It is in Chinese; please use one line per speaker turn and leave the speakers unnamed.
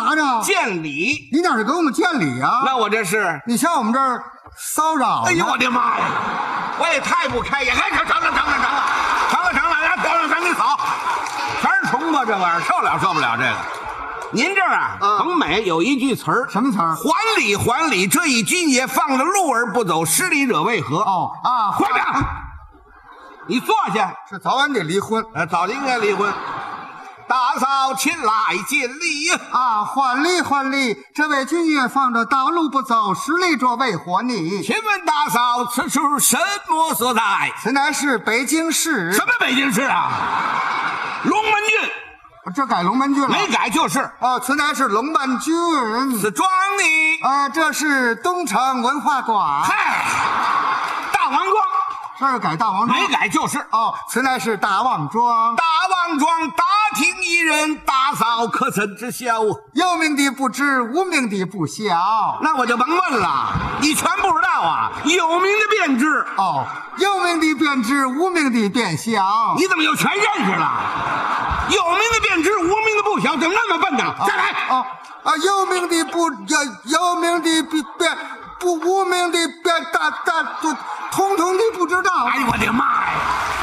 呢？
见礼。
你哪是给我们见礼呀？
那我这是？
你向我们这儿骚扰呢？
哎呦我的妈呀！我也太不开眼！哎，成了，你好，全是虫子，这玩意儿受不了这个。您这儿啊，甭美有一句词儿，
什么词儿？
还礼还礼，这一君也放了路而不走，失礼者为何？
哦啊，
快点，你坐下。
是早晚得离婚
早就应该离婚。大嫂亲来见礼
啊！还礼还礼，这位君爷放着道路不走，失礼者为何你？
请问大嫂，此处什么所在？
此乃是北京市。
什么北京市啊？龙门郡。
这改龙门郡了？
没改就是。
哦，此乃是龙门郡。
此庄呢？
这是东城文化馆。
嗨，大王庄。
这儿改大王庄？
没改就是。
哦，此乃是大王庄。
大王庄大厅一人，大嫂可曾知晓？
有名的不知，无名的不晓。
那我就甭问了，你全不知道啊？有名的便知。
哦，有名的便知，无名的便晓。
你怎么又全认识了？有名的便知，无名的不晓，怎么那么笨呢？再来。
有名的不有名的